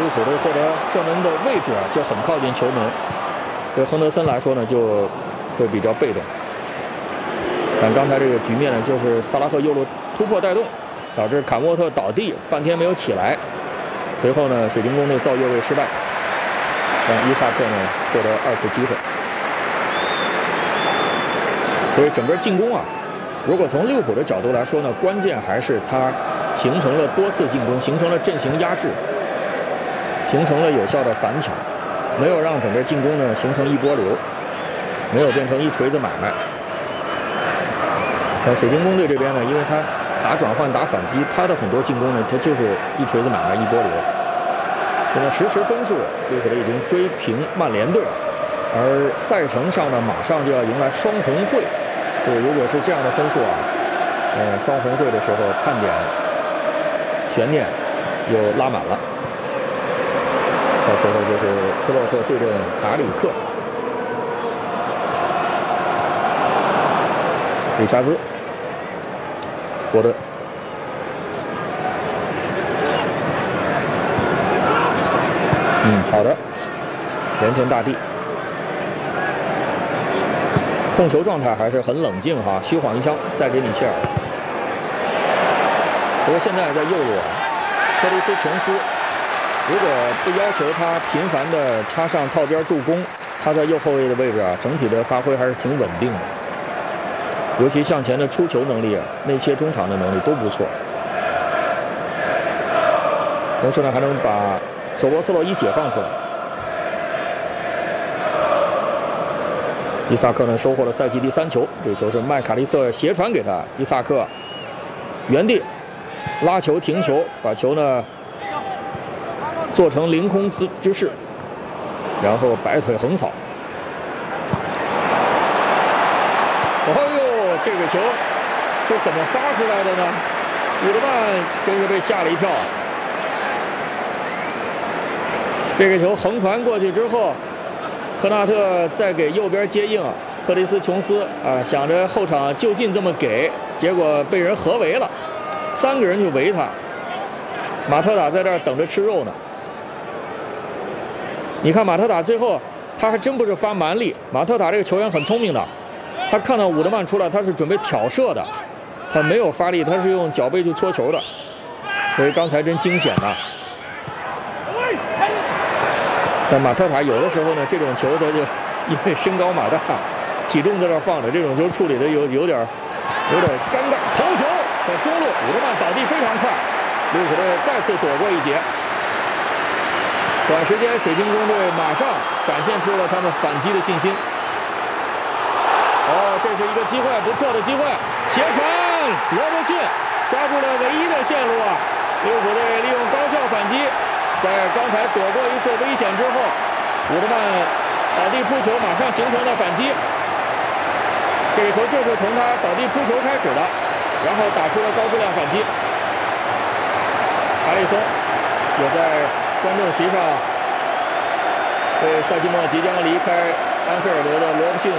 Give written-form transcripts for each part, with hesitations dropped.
浦队获得射门的位置啊就很靠近球门，对亨德森来说呢就会比较被动。但刚才这个局面呢，就是萨拉赫右路突破带动，导致卡莫特倒地，半天没有起来。随后呢，水晶宫队造越位失败，让伊萨克呢获得2次机会。所以整个进攻啊，如果从利物浦的角度来说呢，关键还是他形成了多次进攻，形成了阵型压制，形成了有效的反抢，没有让整个进攻呢形成一波流，没有变成一锤子买卖。但水晶宫队这边呢，因为他打转换、打反击，他的很多进攻呢，他就是一锤子买卖、一波流。现在实时分数，利物浦队已经追平曼联队，而赛程上呢，马上就要迎来双红会，所以如果是这样的分数啊，双红会的时候看点悬念又拉满了，到时候就是斯洛特对阵卡里克，理查兹。沃德，好的，连天大地，控球状态还是很冷静哈，虚晃一枪，再给米切尔。不过现在在右路啊，克里斯琼斯，如果不要求他频繁的插上套边助攻，他在右后卫的位置啊，整体的发挥还是挺稳定的。尤其向前的出球能力、内切中场的能力都不错，同时呢还能把索博斯洛伊解放出来。伊萨克呢收获了赛季第3球，这球是麦卡利斯特斜传给他，伊萨克原地拉球停球，把球呢做成凌空之势，然后摆腿横扫。这个球是怎么发出来的呢？伍德曼真是被吓了一跳啊！这个球横传过去之后，科纳特再给右边接应，克里斯琼斯啊想着后场就近这么给，结果被人合围了，3个人去围他，马特塔在这儿等着吃肉呢。你看马特塔最后他还真不是发蛮力，马特塔这个球员很聪明的。他看到伍德曼出来，他是准备挑射的，他没有发力，他是用脚背去搓球的，所以刚才真惊险呐。但马特塔有的时候呢，这种球他就因为身高马大，体重在这放着，这种球处理的有点尴尬。头球在中路，伍德曼倒地非常快，利物浦队再次躲过一劫。短时间，水晶宫队马上展现出了他们反击的信心。这是一个机会，不错的机会，斜传，罗伯逊抓住了唯一的线路啊！利物浦队利用高效反击，在刚才躲过一次危险之后，伍德曼倒地扑球，马上形成了反击。这个球就是从他倒地扑球开始的，然后打出了高质量反击。阿里松也在观众席上为赛季末即将离开安菲尔德的罗伯逊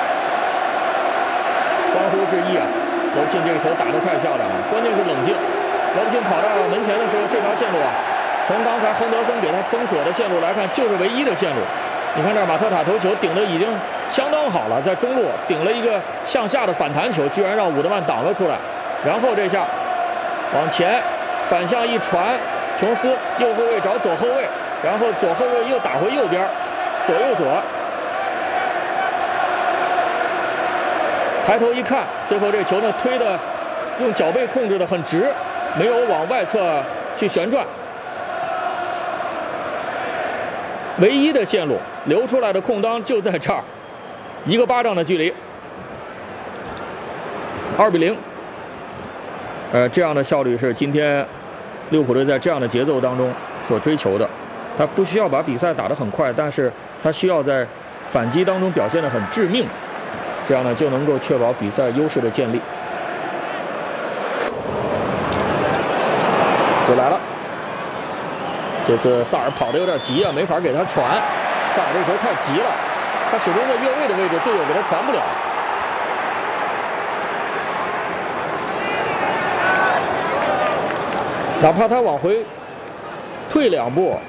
欢呼致意啊！罗伯逊这个球打得太漂亮了，关键是冷静。罗伯逊跑到门前的时候，这条线路啊，从刚才亨德森给他封锁的线路来看，就是唯一的线路。你看这儿马特塔头球顶得已经相当好了，在中路顶了一个向下的反弹球，居然让伍德曼挡了出来。然后这下往前反向一传，琼斯右后卫找左后卫，然后左后卫又打回右边，左右左。抬头一看，最后这球呢推的用脚背控制的很直，没有往外侧去旋转。唯一的线路留出来的空当就在这儿，一个巴掌的距离。2-0。这样的效率是今天利物浦队在这样的节奏当中所追求的。他不需要把比赛打得很快，但是他需要在反击当中表现得很致命。这样呢，就能够确保比赛优势的建立。又来了，这次萨尔跑得有点急啊，没法给他传。萨尔这球太急了，他始终在越位的位置，队友给他传不了。哪怕他往回退2步，